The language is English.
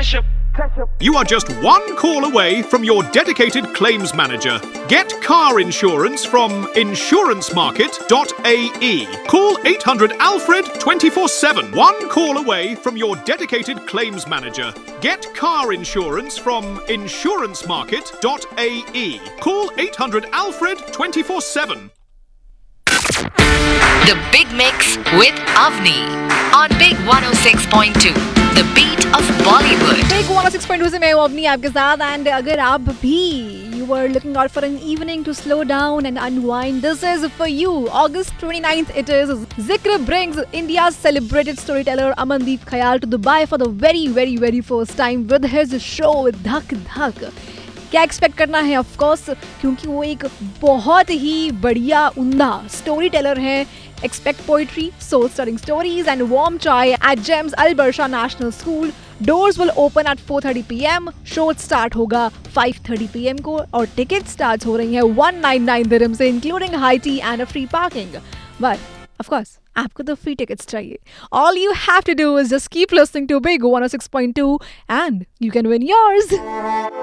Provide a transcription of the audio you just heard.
You are just one call away from your dedicated claims manager. Get car insurance from insurancemarket.ae. Call 800-ALFRED 24/7. One call away from your dedicated claims manager. Get car insurance from insurancemarket.ae. Call 800-ALFRED 24/7. The Big Mix with Avni on Big 106.2, the beat of Bollywood. Big 106.2 से मैं हूँ अपनी आपके साथ and अगर आप भी you were looking out for an evening to slow down and unwind, this is for you. August 29th it is. Zikr brings India's celebrated storyteller Amandeep Khyal to Dubai for the very first time with his show Dhak Dhak. क्या expect करना है of course, क्योंकि वो एक बहुत ही बढ़िया उम्दा story teller है. Expect poetry, soul-stirring stories and warm chai at GEMS Al Barsha National School. Doors will open at 4:30 PM. Show start होगा 5:30 PM को और tickets start हो रही हैं 199 dirham से, including high tea and a free parking. But of course, आपको तो free tickets चाहिए. All you have to do is just keep listening to Big 106.2 and you can win yours.